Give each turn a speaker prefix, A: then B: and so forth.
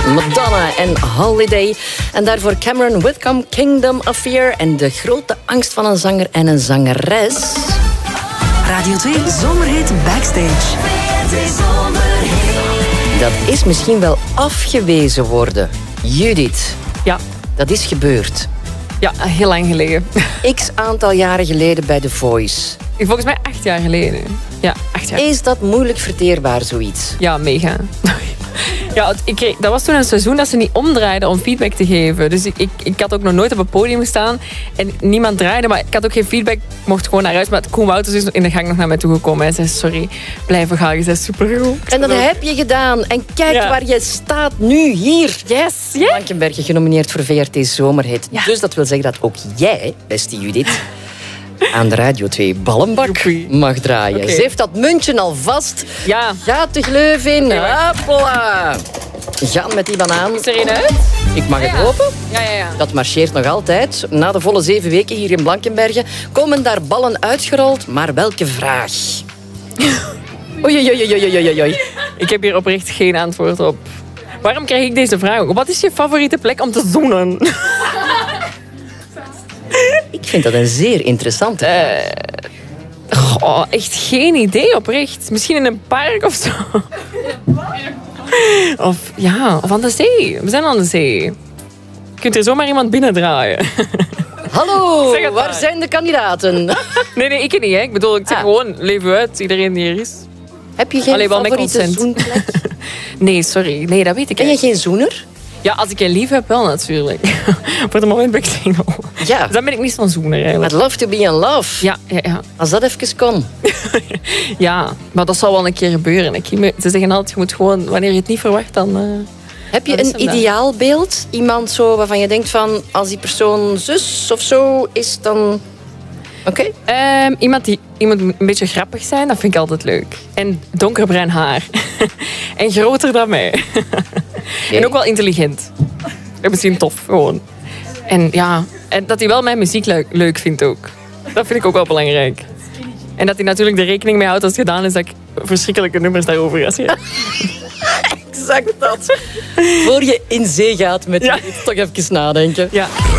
A: Madonna en Holiday. En daarvoor Cameron Whitcomb, Kingdom of Fear. En de grote angst van een zanger en een zangeres.
B: Radio 2 Zomerhit Backstage.
A: Dat is misschien wel afgewezen worden. Judith,
C: Ja.
A: dat is gebeurd.
C: Ja, heel lang geleden.
A: X aantal jaren geleden bij The Voice.
C: Volgens mij 8 jaar geleden. Ja, 8 jaar.
A: Is dat moeilijk verteerbaar, zoiets?
C: Ja, mega. Ja, dat was toen een seizoen dat ze niet omdraaiden om feedback te geven. Dus ik had ook nog nooit op een podium gestaan en niemand draaide, maar ik had ook geen feedback. Ik mocht gewoon naar huis, maar Koen Wouters is in de gang nog naar mij toe gekomen en zei, sorry, blijven gaan, je bent supergoed.
A: En dat heb je gedaan. En kijk waar je staat nu, hier.
C: Yes, yeah.
A: Blankenberge genomineerd voor VRT Zomerhit.
C: Ja.
A: Dus dat wil zeggen dat ook jij, beste Judith, aan de Radio 2 Ballenbak mag draaien.
C: Okay.
A: Ze heeft dat muntje al vast.
C: Ja.
A: Gaat de gleuf in. Hopla. Gaan met die banaan.
C: Is er een uit?
A: Ik mag het hopen.
C: Ja.
A: Dat marcheert nog altijd. Na de volle 7 weken hier in Blankenberge komen daar ballen uitgerold. Maar welke vraag? Oei.
C: Ik heb hier oprecht geen antwoord op. Waarom krijg ik deze vraag? Wat is je favoriete plek om te zoenen?
A: Ik vind dat een zeer interessante vraag.
C: Echt geen idee, oprecht. Misschien in een park of zo. Of aan de zee. We zijn aan de zee. Je kunt er zomaar iemand binnendraaien.
A: Hallo,
C: Zeg het
A: waar
C: maar.
A: zijn de kandidaten?
C: Nee, ik niet. Hè. Ik bedoel, ik zeg gewoon, leef uit, iedereen die er is.
A: Heb je geen
C: Allee, wel met
A: favoriete
C: consent.
A: zoenplek?
C: Nee, sorry. Nee, dat weet ik
A: Ben je
C: niet.
A: geen zoener?
C: Ja, als ik je lief heb, wel natuurlijk. Voor het moment ben ik single.
A: Ja.
C: Dus dan ben ik niet zo'n zoener eigenlijk.
A: I'd love to be in love.
C: Ja.
A: Als dat even kon.
C: Ja, maar dat zal wel een keer gebeuren. Ze zeggen altijd, je moet gewoon, wanneer je het niet verwacht, dan...
A: Heb je
C: Wat is
A: een
C: hem dan?
A: ideaalbeeld? Iemand zo waarvan je denkt van, als die persoon zus of zo is, dan... Oké.
C: Iemand moet een beetje grappig zijn, dat vind ik altijd leuk. En donkerbruin haar. En groter dan mij. En ook wel intelligent. En misschien tof, gewoon. En ja, en dat hij wel mijn muziek leuk vindt ook. Dat vind ik ook wel belangrijk. En dat hij natuurlijk er rekening mee houdt als het gedaan is dat ik verschrikkelijke nummers daarover ga zeggen.
A: Exact dat. Voor je in zee gaat met
C: Ja.
A: dit, toch even nadenken.
C: Ja.